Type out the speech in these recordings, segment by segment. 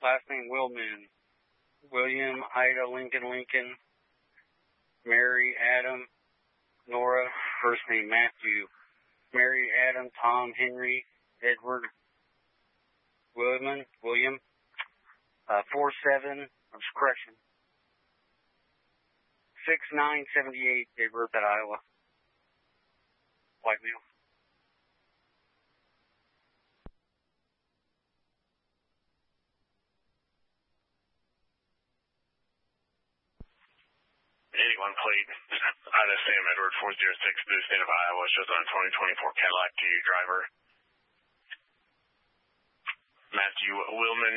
Last name Willman. William, Ida, Lincoln, Lincoln. Mary, Adam, Nora. First name Matthew. Mary, Adam, Tom, Henry, Edward, William. 47, correction. 6978, date of birth at Iowa. White male. Plate, Ida Sam Edward 406 through the state of Iowa, shows on 2024 Cadillac to you, driver. Matthew Willman,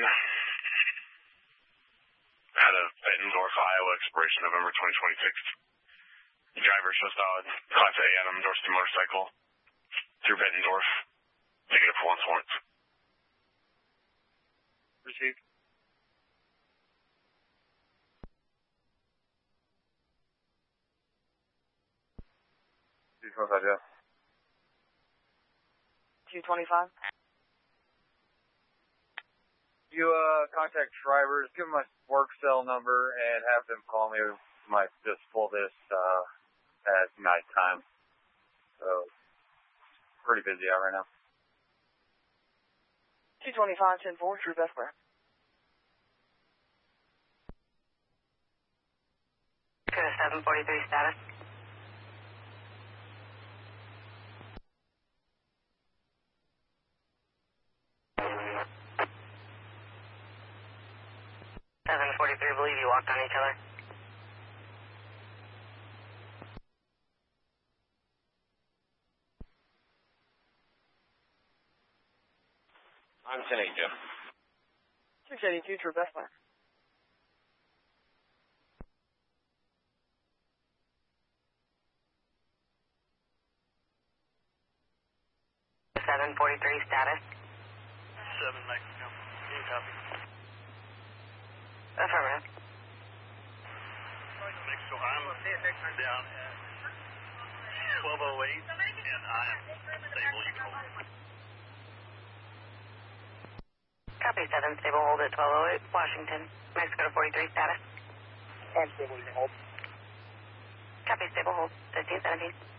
out of Bettendorf, Iowa, expiration November 2026. Driver shows on Class A Adam Dorsey motorcycle through Bettendorf. Ticket for once warrants. Received. What's that, Jeff? 225. You contact Shriver's, give them my work cell number, and have them call me. Might just pull this at nighttime. So, pretty busy out right now. 225, 10-4, True Bethware. Good, 743 status. I believe you walked on each other. I'm 10-8, Jeff. 682, True Bethware. Status. 7 Mexico. Can you copy? Affirmative. So I'm down at 1208, and I am stable. You can hold it. Copy 7, stable hold at 1208, Washington. Mexico to 43 status. I'm stable. You can hold. Copy, stable hold, 1517.